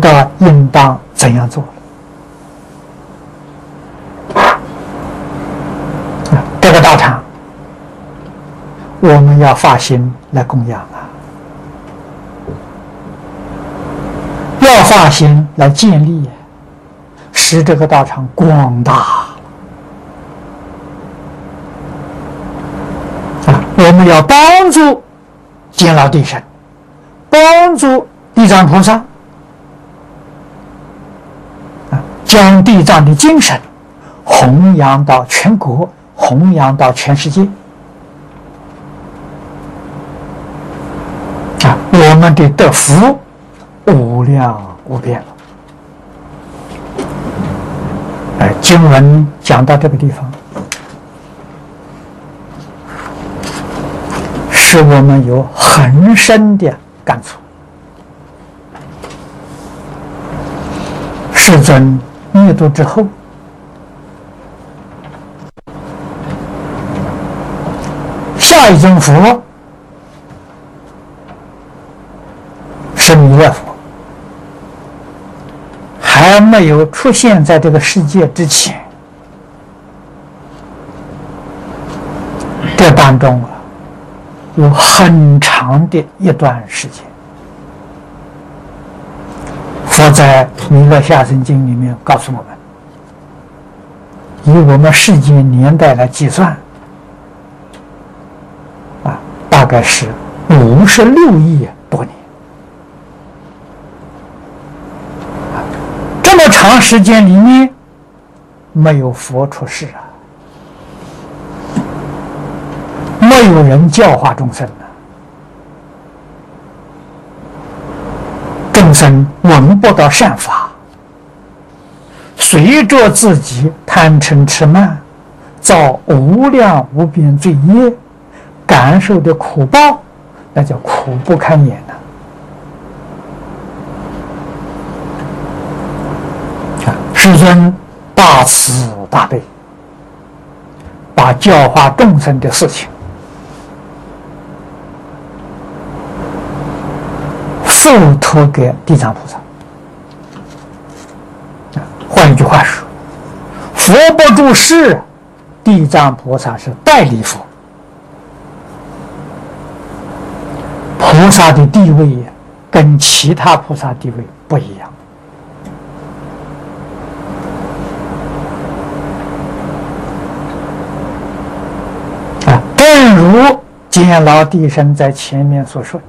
道应当怎样做了。这个道场，我们要发心来供养啊，要发心来建立，使这个道场广大啊！我们要帮助监牢地神，帮助地藏菩萨啊，将地藏的精神弘扬到全国，弘扬到全世界啊！我们的德福无量无边了。经文讲到这个地方，使我们有很深的感触。世尊灭度之后，下一尊佛是弥勒佛，还没有出现在这个世界之前，这当中啊，有很长的一段时间。佛在《弥勒下生经》里面告诉我们，以我们世间年代来计算，啊，大概是56亿多年。这么长时间里面，没有佛出世啊，没有人教化众生啊，众生闻不到善法，随着自己贪嗔痴慢，造无量无边罪业，感受的苦报，那叫苦不堪言呐！世尊大慈大悲，把教化众生的事情付托给地藏菩萨。换一句话说，佛不住世，地藏菩萨是代理佛。菩萨的地位跟其他菩萨地位不一样。正如监牢地神在前面所说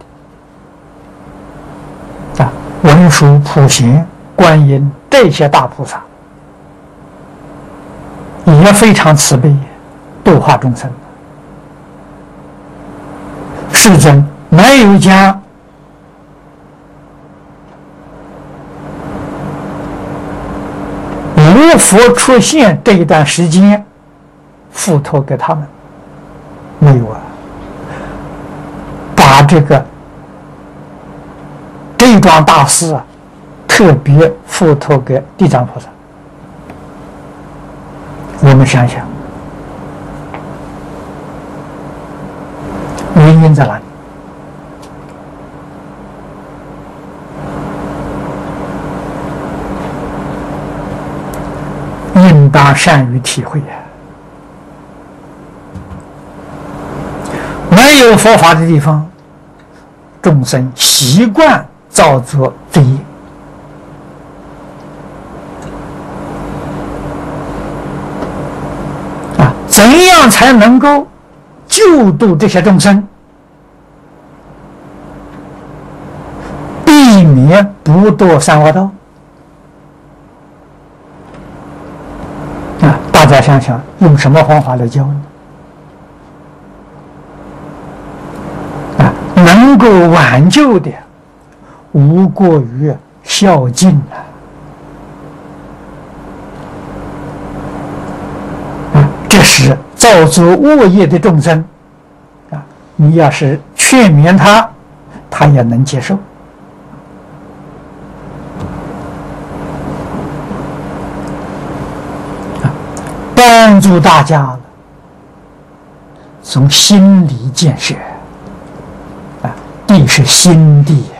的，文殊、普贤、观音这些大菩萨也非常慈悲，度化众生。世尊没有将无佛出现这一段时间付托给他们。没有啊，把这一桩大事啊，特别付托给地藏菩萨。我们想想，原因在哪里？应当善于体会啊！没有佛法的地方，众生习惯造作罪业，怎样才能够救度这些众生，避免不堕三恶道？大家想想，用什么方法来教呢？能够挽救的，无过于孝敬这是造作恶业的众生你要是劝勉他，他也能接受。帮助大家从心理建设地是心地